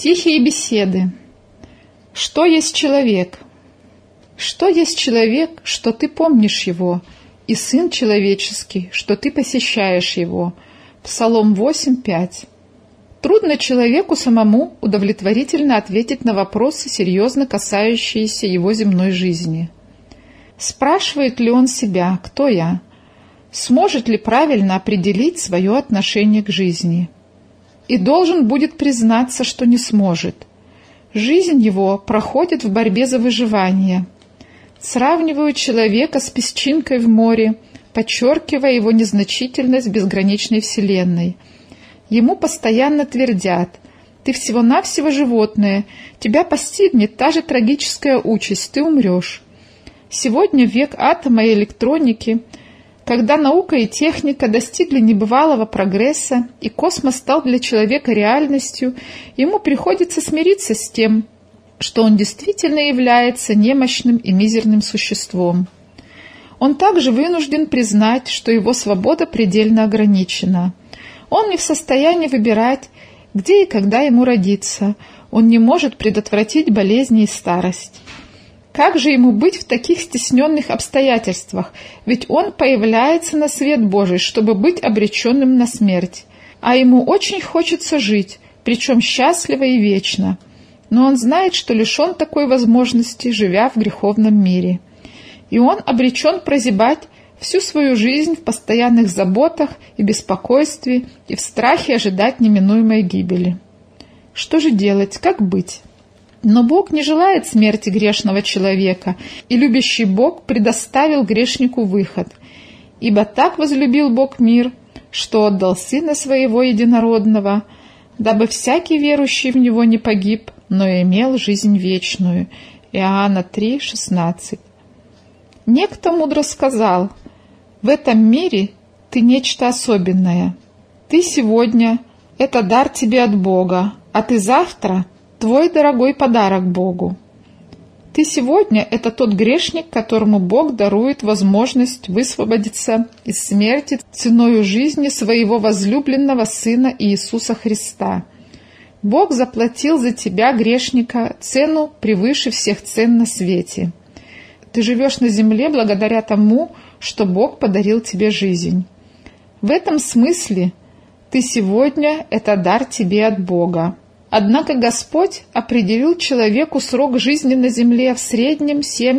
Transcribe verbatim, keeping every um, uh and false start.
Тихие беседы. Что есть человек? Что есть человек, что ты помнишь его, и сын человеческий, что ты посещаешь его? Псалом восемь, пять. Трудно человеку самому удовлетворительно ответить на вопросы, серьезно касающиеся его земной жизни. Спрашивает ли он себя, кто я? Сможет ли правильно определить свое отношение к жизни? И должен будет признаться, что не сможет. Жизнь его проходит в борьбе за выживание. Сравнивают человека с песчинкой в море, подчеркивая его незначительность в безграничной вселенной. Ему постоянно твердят: «Ты всего-навсего животное, тебя постигнет та же трагическая участь, ты умрешь». Сегодня век атома и электроники, когда наука и техника достигли небывалого прогресса и космос стал для человека реальностью, ему приходится смириться с тем, что он действительно является немощным и мизерным существом. Он также вынужден признать, что его свобода предельно ограничена. Он не в состоянии выбирать, где и когда ему родиться. Он не может предотвратить болезни и старость. Как же ему быть в таких стесненных обстоятельствах? Ведь он появляется на свет Божий, чтобы быть обреченным на смерть. А ему очень хочется жить, причем счастливо и вечно. Но он знает, что лишен такой возможности, живя в греховном мире. И он обречен прозябать всю свою жизнь в постоянных заботах и беспокойстве и в страхе ожидать неминуемой гибели. Что же делать? Как быть? Но Бог не желает смерти грешного человека, и любящий Бог предоставил грешнику выход. Ибо так возлюбил Бог мир, что отдал Сына Своего Единородного, дабы всякий верующий в Него не погиб, но имел жизнь вечную. Иоанна три, шестнадцать. Некто мудро сказал: «В этом мире ты нечто особенное. Ты сегодня – это дар тебе от Бога, а ты завтра – твой дорогой подарок Богу. Ты сегодня – это тот грешник, которому Бог дарует возможность высвободиться из смерти ценою жизни своего возлюбленного Сына Иисуса Христа. Бог заплатил за тебя, грешника, цену превыше всех цен на свете. Ты живешь на земле благодаря тому, что Бог подарил тебе жизнь. В этом смысле ты сегодня – это дар тебе от Бога. Однако Господь определил человеку срок жизни на земле в среднем семь